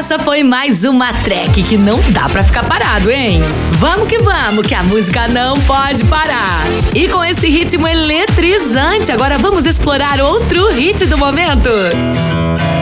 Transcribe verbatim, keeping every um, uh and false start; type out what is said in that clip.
essa foi mais uma track que não dá pra ficar parado, hein? Vamos que vamos, que a música não pode parar. E com esse ritmo eletrizante, agora vamos explorar outro hit do momento.